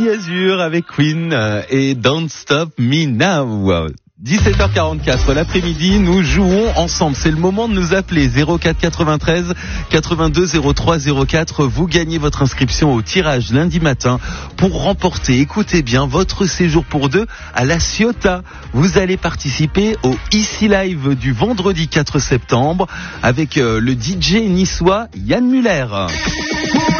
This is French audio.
Ici Azur avec Queen et Don't Stop Me Now. 17h44, l'après-midi, nous jouons ensemble. C'est le moment de nous appeler 04 93 82 03 04. Vous gagnez votre inscription au tirage lundi matin pour remporter, écoutez bien, votre séjour pour deux à La Ciotat. Vous allez participer au Ici Live du vendredi 4 septembre avec le DJ niçois Yann Muller.